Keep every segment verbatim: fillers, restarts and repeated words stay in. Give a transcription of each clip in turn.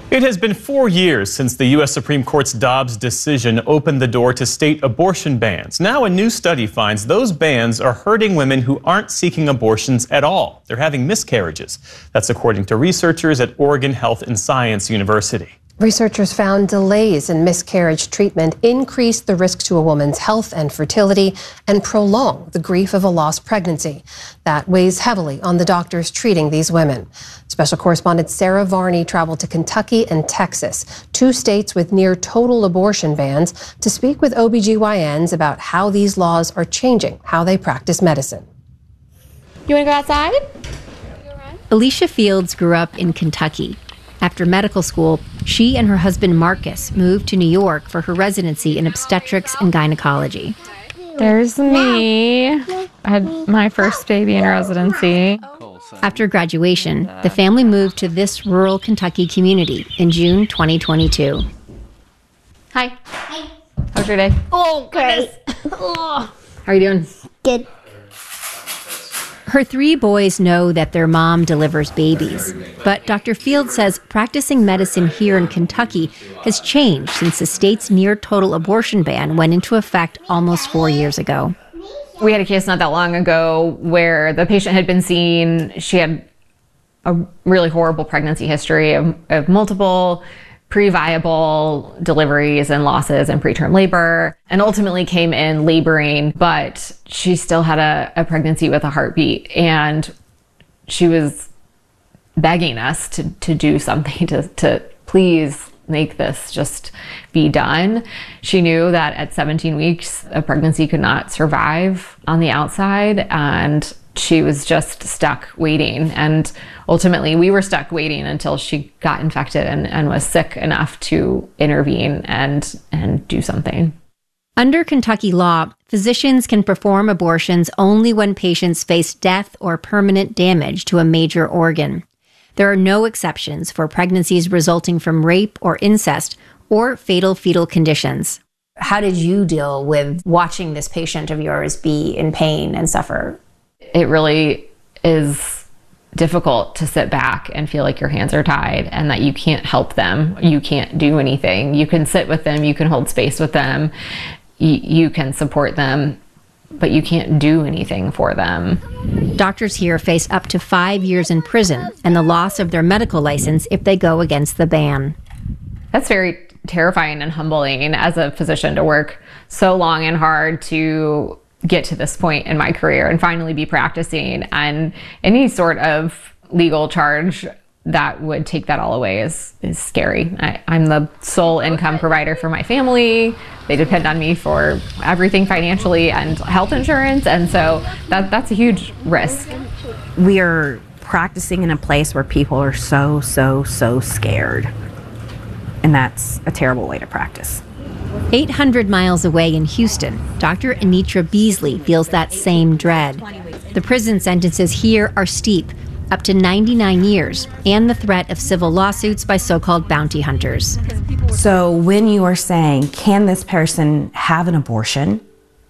It has been four years since the U S Supreme Court's Dobbs decision opened the door to state abortion bans. Now a new study finds those bans are hurting women who aren't seeking abortions at all. They're having miscarriages. That's according to researchers at Oregon Health and Science University. Researchers found delays in miscarriage treatment increase the risk to a woman's health and fertility and prolong the grief of a lost pregnancy. That weighs heavily on the doctors treating these women. Special correspondent Sarah Varney traveled to Kentucky and Texas, two states with near total abortion bans, to speak with O B G Y Ns about how these laws are changing how they practice medicine. You want to go outside? Alicia Fields grew up in Kentucky. After medical school, she and her husband Marcus moved to New York for her residency in obstetrics and gynecology. There's me. I had my first baby in residency. After graduation, the family moved to this rural Kentucky community in June twenty twenty-two. Hi. Hi. How's your day? Oh, goodness. Oh. How are you doing? Good. Her three boys know that their mom delivers babies, but Doctor Field says practicing medicine here in Kentucky has changed since the state's near-total abortion ban went into effect almost four years ago. We had a case not that long ago where the patient had been seen. She had a really horrible pregnancy history of, of multiple pre-viable deliveries and losses and preterm labor, and ultimately came in laboring, but she still had a, a pregnancy with a heartbeat, and she was begging us to, to do something to, to please make this just be done. She knew that at seventeen weeks, a pregnancy could not survive on the outside, and she was just stuck waiting. And ultimately, we were stuck waiting until she got infected and, and was sick enough to intervene and, and do something. Under Kentucky law, physicians can perform abortions only when patients face death or permanent damage to a major organ. There are no exceptions for pregnancies resulting from rape or incest or fatal fetal conditions. How did you deal with watching this patient of yours be in pain and suffer? It really is difficult to sit back and feel like your hands are tied and that you can't help them. You can't do anything. You can sit with them. You can hold space with them. You, you can support them, but you can't do anything for them. Doctors here face up to five years in prison and the loss of their medical license if they go against the ban. That's very terrifying and humbling as a physician to work so long and hard to get to this point in my career and finally be practicing, and any sort of legal charge that would take that all away is, is scary. I, I'm the sole income provider for my family. They depend on me for everything financially and health insurance, and so that that's a huge risk. We are practicing in a place where people are so, so, so scared, and that's a terrible way to practice. eight hundred miles away in Houston, Doctor Anitra Beasley feels that same dread. The prison sentences here are steep, up to ninety-nine years, and the threat of civil lawsuits by so-called bounty hunters. So when you are saying, can this person have an abortion?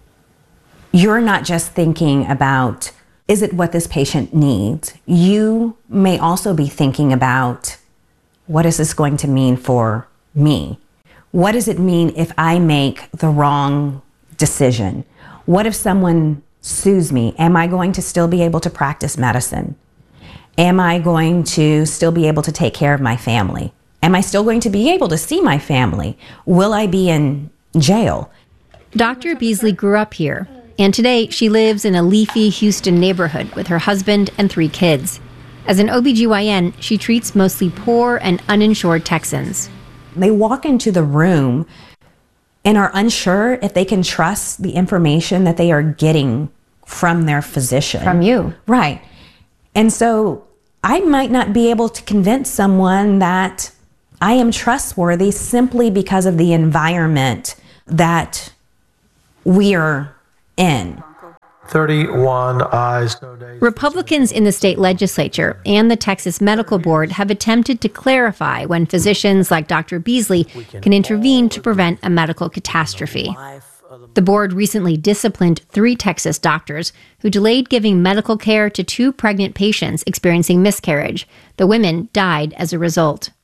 You're not just thinking about, is it what this patient needs? You may also be thinking about, what is this going to mean for me? What does it mean if I make the wrong decision? What if someone sues me? Am I going to still be able to practice medicine? Am I going to still be able to take care of my family? Am I still going to be able to see my family? Will I be in jail? Doctor Beasley grew up here, and today she lives in a leafy Houston neighborhood with her husband and three kids. As an O B G Y N, she treats mostly poor and uninsured Texans. They walk into the room and are unsure if they can trust the information that they are getting from their physician. From you. Right. And so I might not be able to convince someone that I am trustworthy simply because of the environment that we are in. thirty-one ayes, no nays. Republicans in the state legislature and the Texas Medical Board have attempted to clarify when physicians like Doctor Beasley can intervene to prevent a medical catastrophe. The board recently disciplined three Texas doctors who delayed giving medical care to two pregnant patients experiencing miscarriage. The women died as a result.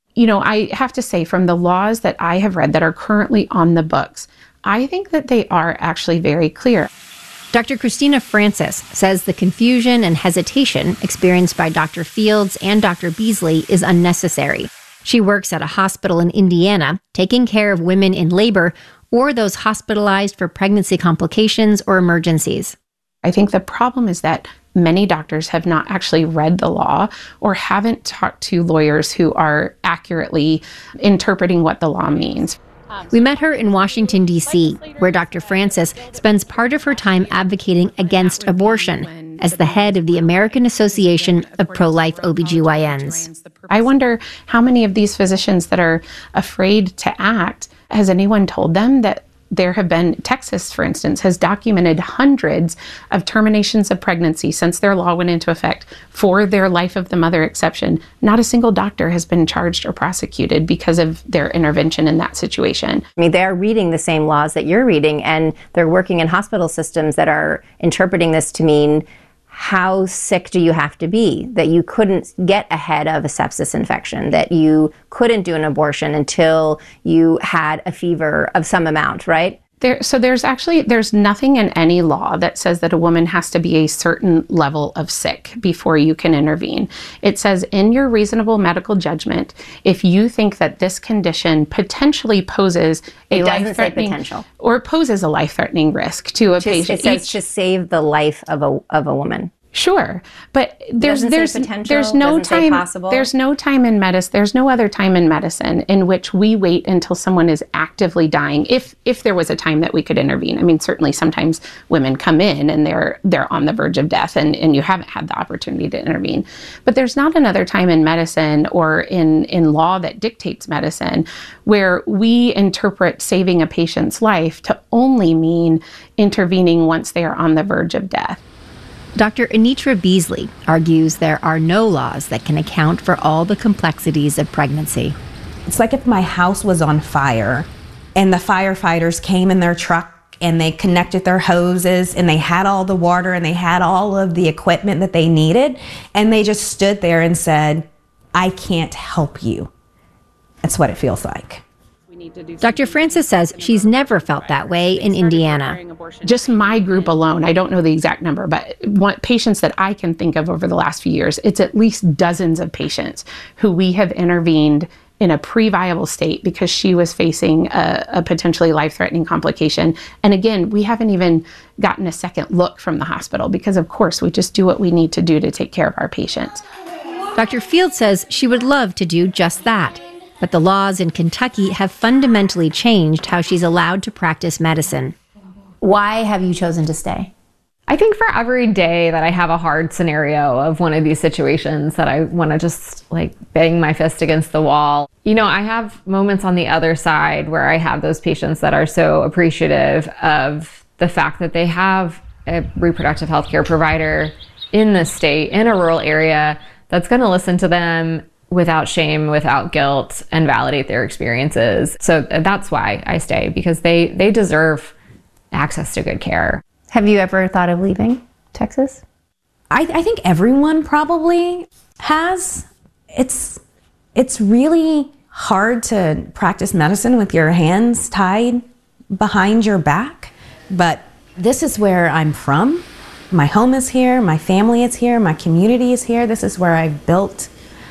You know, I have to say, from the laws that I have read that are currently on the books, I think that they are actually very clear. Doctor Christina Francis says the confusion and hesitation experienced by Doctor Fields and Doctor Beasley is unnecessary. She works at a hospital in Indiana, taking care of women in labor or those hospitalized for pregnancy complications or emergencies. I think the problem is that many doctors have not actually read the law or haven't talked to lawyers who are accurately interpreting what the law means. We met her in Washington, D C, where Doctor Francis spends part of her time advocating against abortion as the head of the American Association of Pro-Life O B G Y Ns. I wonder how many of these physicians that are afraid to act, has anyone told them that there have been, Texas, for instance, has documented hundreds of terminations of pregnancy since their law went into effect for their life of the mother exception. Not a single doctor has been charged or prosecuted because of their intervention in that situation. I mean, they're reading the same laws that you're reading, and they're working in hospital systems that are interpreting this to mean, how sick do you have to be that you couldn't get ahead of a sepsis infection, that you couldn't do an abortion until you had a fever of some amount, right? There, so there's actually, there's nothing in any law that says that a woman has to be a certain level of sick before you can intervene. It says in your reasonable medical judgment, if you think that this condition potentially poses a life-threatening potential or poses a life-threatening risk to a Just, patient. It says Each, to save the life of a of a woman. Sure, but there's doesn't there's say potential, there's no doesn't say time possible. There's no time in medicine. There's no other time in medicine in which we wait until someone is actively dying. If if there was a time that we could intervene, I mean, certainly sometimes women come in and they're they're on the verge of death, and, and you haven't had the opportunity to intervene. But there's not another time in medicine or in in law that dictates medicine where we interpret saving a patient's life to only mean intervening once they are on the verge of death. Doctor Anitra Beasley argues there are no laws that can account for all the complexities of pregnancy. It's like if my house was on fire and the firefighters came in their truck and they connected their hoses and they had all the water and they had all of the equipment that they needed, and they just stood there and said, I can't help you. That's what it feels like. Doctor Francis says she's never felt that way in Indiana. Just my group alone, I don't know the exact number, but what patients that I can think of over the last few years, it's at least dozens of patients who we have intervened in a pre-viable state because she was facing a, a potentially life-threatening complication. And again, we haven't even gotten a second look from the hospital because, of course, we just do what we need to do to take care of our patients. Doctor Field says she would love to do just that. But the laws in Kentucky have fundamentally changed how she's allowed to practice medicine. Why have you chosen to stay? I think for every day that I have a hard scenario of one of these situations that I want to just like bang my fist against the wall, you know, I have moments on the other side where I have those patients that are so appreciative of the fact that they have a reproductive health care provider in the state, in a rural area, that's going to listen to them without shame, without guilt, and validate their experiences. So that's why I stay, because they, they deserve access to good care. Have you ever thought of leaving Texas? I, I think everyone probably has. It's, it's really hard to practice medicine with your hands tied behind your back, but this is where I'm from. My home is here, my family is here, my community is here. This is where I built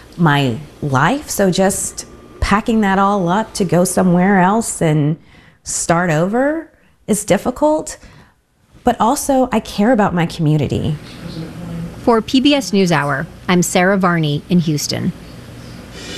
my life. So just packing that all up to go somewhere else and start over is difficult. But also, I care about my community. For P B S NewsHour, I'm Sarah Varney in Houston.